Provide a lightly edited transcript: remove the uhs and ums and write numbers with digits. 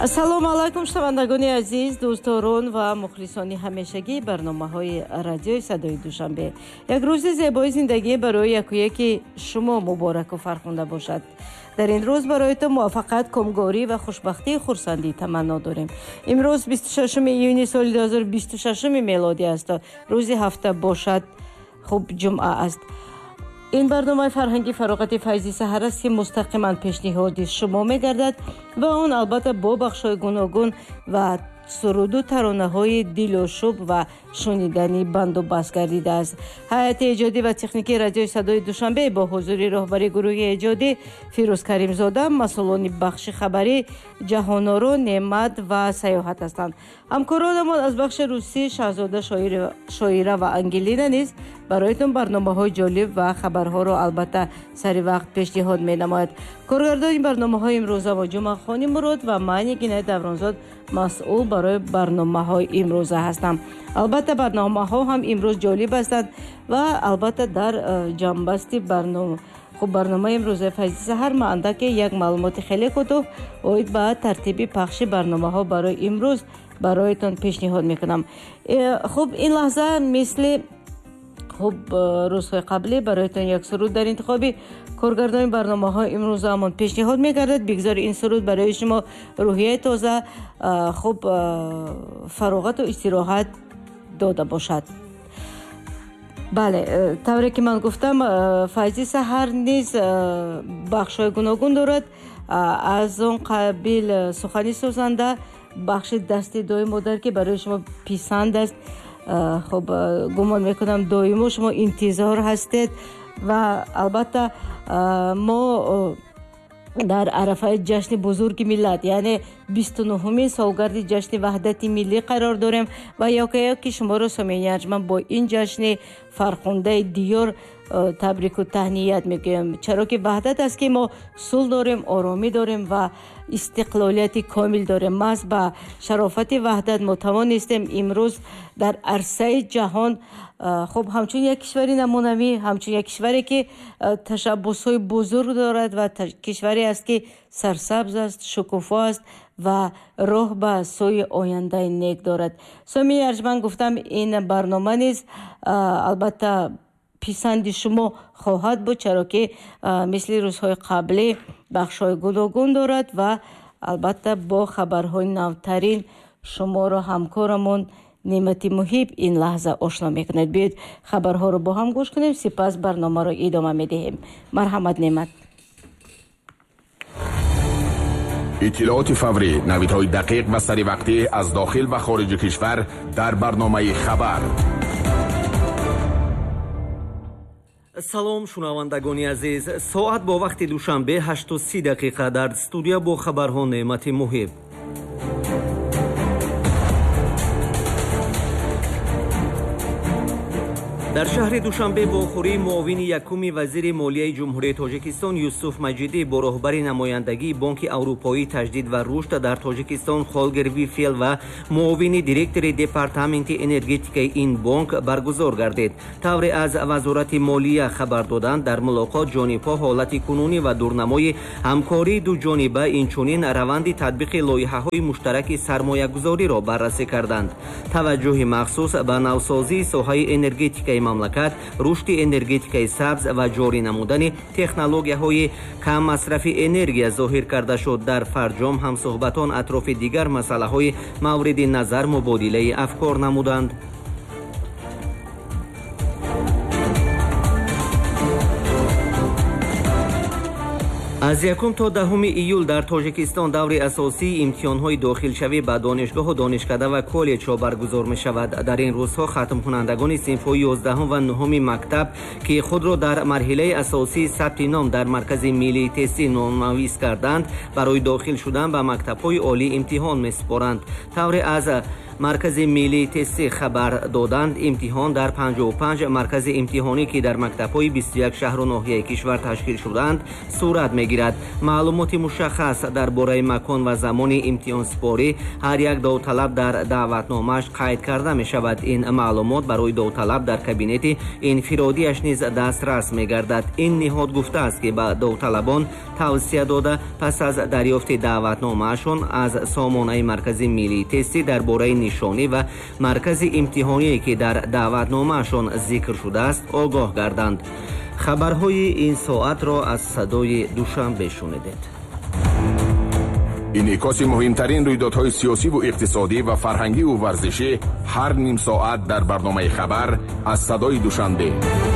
ассалому алайкум шунавандагони азиз, дӯстдорон ва мухлисони ҳамешагии барномаҳои радиои Садои Душанбе. Як рӯзи зебои зиндагӣ барои якуяки шумо мубораку фархонда бошад. дар ин рӯз бароятон муваффақият, комгорӣ ва хушбахтии хурсандӣ таманно дорем. имрӯз 26 июни соли 2026 мелодӣ аст. рӯзи ҳафта бошад, хуб ҷумъа аст. این برنامه فرهنگی فراغت فیضی سحر است که مستقیما پیشنهاد شما میگردد و آن البته با بخش‌های گوناگون و سرود و ترانه‌های دلشوب و شنیدنی بند و بست گردیده است. هیئت ایجادی و تکنیکی رادیوی صدای دوشنبه با حضور راهبری گروه ایجادی فیروز کریمزاده، مسئولان بخش خبری جهانارو، نعمت و سیاحت هستند. همکارانمان از بخش روسی شاهزاده شاعره و انگلینا نیز برایتون برنامه‌های جالب و خبرها را البته سری وقت پیشنهاد می‌نماید. کارگردان این برنامه‌های امروز ما جمعه خانی مراد و من یگینه دورانزاد مسئول برای برنامه‌های امروز هستم. البته برنامه‌ها هم امروز جالب هستند و البته در جنبستی برنامه برنامه امروز فیضی سحر مانده که یک معلومات خیلی کوتاه اوید به ترتیب پخش برنامه‌ها برای امروز برایتون پیشنهاد میکنم. خب این لحظه مثل روزهای قبلی برایتون یک سرود در انتخابی کارگردان برنامه‌ها امروز همان پیشنهاد می‌گردد. بگذار این سرود برای شما روحیه تازه، فراغت و استراحت داده باشد. بله، طوری که من گفتم فیضی سحر نیز بخش‌های گوناگون دارد. از اون قبیل سخنی سازنده، بخش دستی دوی مادر که برای شما پسند است. خب گمان میکنم دائما شما انتظار هستید و البته ما در عرفه جشن بزرگ ملت یعنی 29مین سالگرد جشن وحدت ملی قرار داریم و یکی شما را سامعین ارجمند با این جشن فرخنده دیار تبریک و تهنیت میگویم، چرا که وحدت است که ما صلح داریم، آرامی داریم و استقلالیت کامل داریم. محض با شرافت وحدت ما توانستیم امروز در عرصه جهان خب همچون یک کشوری نمونوی، همچون یک کشوری که تشبس‌های بزرگ دارد و کشوری است که سرسبز است، شکوفا است و راه به سوی آینده نیک دارد. سامعین ارجمند گفتم این برنامه نیز البته پسند شما خواهد بود، چرا که مثل روزهای قبلی بخش‌های گوناگون دارد و البته با خبرهای نوترین شما را همکارمون نعمت محیب این لحظه آشنا میکند. بیاید خبرها رو با هم گوش کنیم، سپس برنامه را ادامه میدهیم. مرحمت نعمت. اطلاعات فوری، نویدهای دقیق و سری وقتی از داخل و خارج کشور در برنامه خبر. салом шунавандагони азиз, соат бо вақти душанбе 8:30 дар студия бо хабарҳо неъмати муҳиб. дар шаҳри душанбе бо хӯрии муовини якуми вазири молияи ҷумҳурияи тоҷикистон Юсуф Маҷидӣ бо роҳбари намояндагии Бонки Аврупоӣ таҷдид ва рушд дар Тоҷикистон Холгер Вифел ва муовини директори департаменти энергетикаи ин бонк баргузор гардид. тавре аз вазорати молия хабар доданд, дар мулоқот ҷонибҳо ҳолати кунунӣ ва дурнамои ҳамкории дуҷониба, инчунин раванди татбиқи лоиҳаҳои муштараки сармоягузориро баррасӣ карданд. таваҷҷӯҳи махсус ба навсозии соҳаи энергетикаи мамлакат, рушди энергетикаи сабз ва ҷорӣ намудани технологияҳои каммасрафи энергия зоҳир карда шуд. дар фарҷом ҳамсуҳбатон атрофи дигар масъалаҳои мавриди назар мубодилаи афкор намуданд. аз 1 то 10 июл дар Тоҷикистон даври асосии имтиҳонҳои дохилшавӣ ба донишгоҳу донишкада ва коллеҷҳо баргузор мешавад. дар ин рӯзҳо хатмкунандагони синфҳои 11 ва 9 мактаб ки худро дар марҳилаи асосии сабти ном дар маркази миллии тестӣ номнавис карданд, барои дохил шудан ба мактабҳои олӣ имтиҳон месупоранд. тавре аз маркази миллии тестӣ хабар доданд, имтиҳон дар 55 маркази имтиҳонӣ ки дар мактабҳои 21 шаҳру ноҳияи кишвар ташкил шуданд сурат мегирад. маълумоти мушаххас дар бораи макон ва замони имтиҳонсупорӣ ҳар як довталаб дар даъватномааш қайд карда мешавад. ин маълумот барои довталаб дар кабинети инфиродиаш низ дастрас мегардад. ин ниҳод гуфтааст ки ба довталабон тавсия дода пас аз дарёфти даъватномаашон аз сомонаи маркази миллии тестӣ дар бораи нишонӣ ва маркази имтиҳоние ки дар даъватномаашон зикр шудааст огоҳ гарданд. хабарҳои ин соатро аз садои душанбе шунидед. инъикоси муҳимтарин рӯйдодҳои сиёсиву иқтисодӣ ва фарҳангиву варзишӣ ҳар ним соат дар барномаи хабар аз садои душанбе.